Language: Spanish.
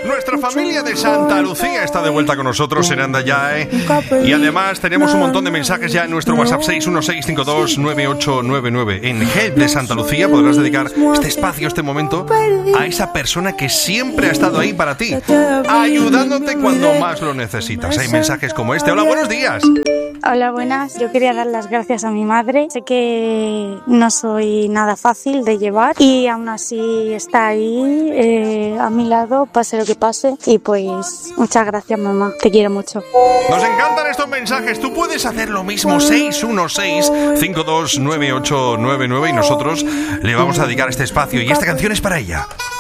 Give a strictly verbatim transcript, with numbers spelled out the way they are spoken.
Nuestra familia de Santa Lucía está de vuelta con nosotros en Anda Ya, ¿eh? Y además tenemos un montón de mensajes ya en nuestro WhatsApp seis uno seis cinco dos nueve ocho nueve nueve. En Help de Santa Lucía podrás dedicar este espacio, este momento, a esa persona que siempre ha estado ahí para ti, ayudándote cuando más lo necesitas. Hay mensajes como este. Hola, buenos días. Hola, buenas. Yo quería dar las gracias a mi madre. Sé que no soy nada fácil de llevar y aún así está ahí eh, a mi lado, pase lo que pase. Y pues muchas gracias, mamá. Te quiero mucho. Nos encantan estos mensajes. Tú puedes hacer lo mismo. seis uno seis cinco dos nueve ocho nueve nueve y nosotros le vamos a dedicar este espacio. Y esta canción es para ella.